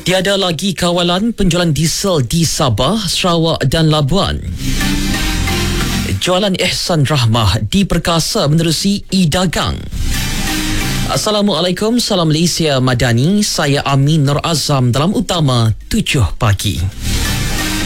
Tiada lagi kawalan penjualan diesel di Sabah, Sarawak dan Labuan. Jualan Ihsan Rahmah diperkasa menerusi e-dagang. Assalamualaikum, salam Malaysia Madani. Saya Amin Nur Azam dalam Utama 7 Pagi.